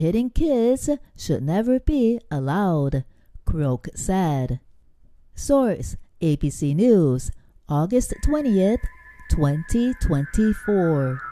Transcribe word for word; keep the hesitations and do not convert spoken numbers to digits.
Hitting kids should never be allowed, Croak said. Source: A B C News, August twentieth, twenty twenty-four.